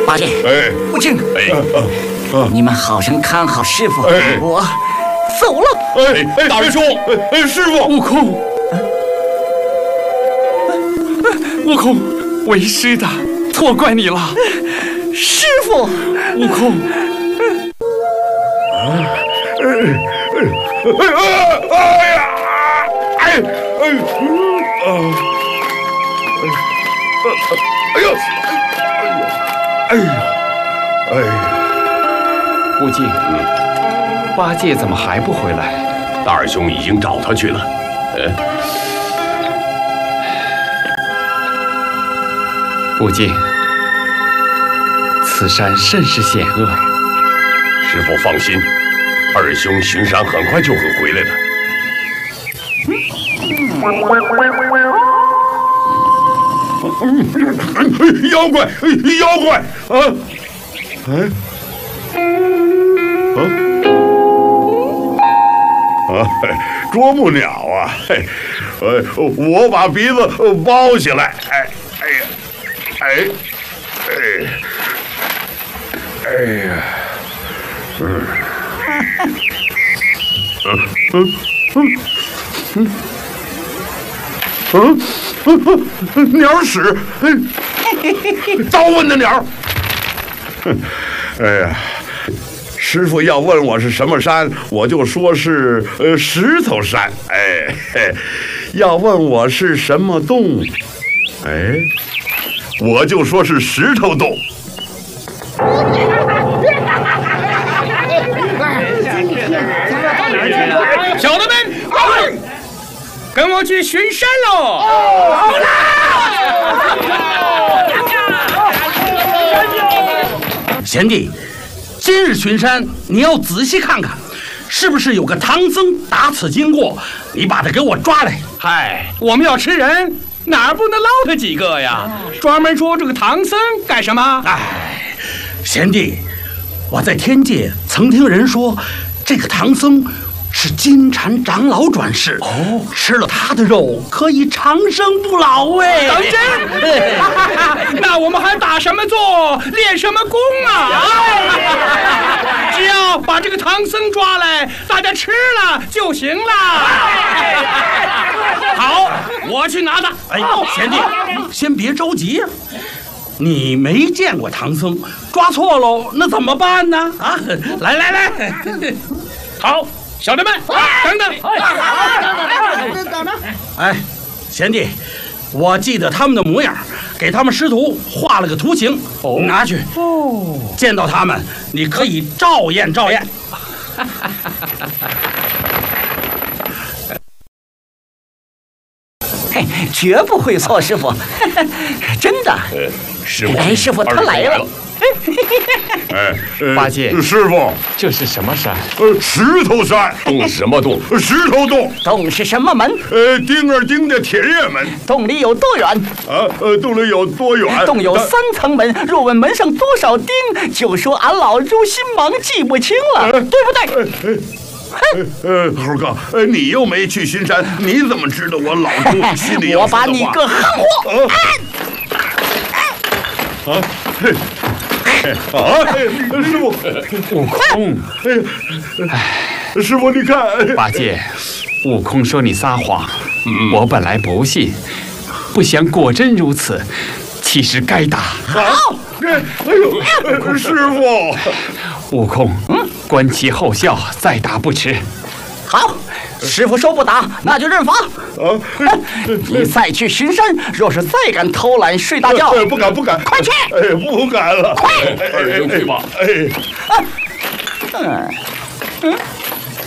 八戒，悟净，你们好生看好师傅，我走了。 大师兄，师傅， 悟空，悟空，为师的错怪你了。 师傅， 悟空。悟净，八戒怎么还不回来？ 大师兄已经找他去了。 悟净，此山甚是险恶。 师傅放心，二兄巡山很快就会回来的。妖怪，妖怪！啄木鸟啊！我把鼻子包起来。鸟屎，糟问的鸟。师傅要问我是什么山，我就说是石头山。要问我是什么洞，我就说是石头洞。 小的们，跟我去巡山喽！好啦！ 贤弟，今日巡山，你要仔细看看，是不是有个唐僧打此经过？你把他给我抓来。 嗨，我们要吃人，哪儿不能捞他几个呀？专门说这个唐僧干什么？ 贤弟，我在天界曾听人说，这个唐僧是金蝉长老转世，吃了他的肉可以长生不老。 当真？那我们还打什么坐，练什么功啊？只要把这个唐僧抓来，大家吃了就行了。好，我去拿他。 贤弟，先别着急，你没见过唐僧，抓错喽，那怎么办呢？来， 好。小的们，等等！ 贤弟，我记得他们的模样，给他们师徒画了个图形，拿去。见到他们，你可以照验照验。 绝不会错，师傅，真的。师傅他来了。 八戒， 师傅， 这是什么山？ 石头山。洞什么洞？石头洞。 洞是什么门？ 钉儿钉的铁链门。 洞里有多远？ 洞里有多远？ 洞有3层门，若问门上多少钉，就说俺老猪心忙记不清了，对不对？ 猴哥，你又没去巡山，你怎么知道我老猪心里有什么话？ 我把你个横货！ 师傅， 悟空， 师傅你看， 八戒，悟空说你撒谎，我本来不信，不想果真如此，其实该打。 好， 师傅， 悟空，观其后效，再打不迟。 好，师傅说不打，那就认罚。你再去巡山，若是再敢偷懒睡大觉， 不敢， 快去！ 不敢了， 快！ 去吧。